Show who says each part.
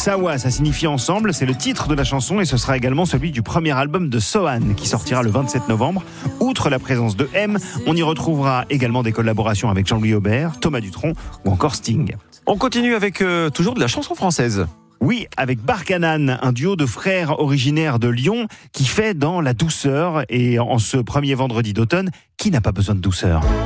Speaker 1: Sawa, ça signifie ensemble, c'est le titre de la chanson et ce sera également celui du premier album de Sohan qui sortira le 27 novembre. Outre la présence de M, on y retrouvera également des collaborations avec Jean-Louis Aubert, Thomas Dutronc ou encore Sting.
Speaker 2: On continue avec toujours de la chanson française.
Speaker 1: Oui, avec Barkanan, un duo de frères originaires de Lyon qui fait dans la douceur et en ce premier vendredi d'automne, qui n'a pas besoin de douceur ?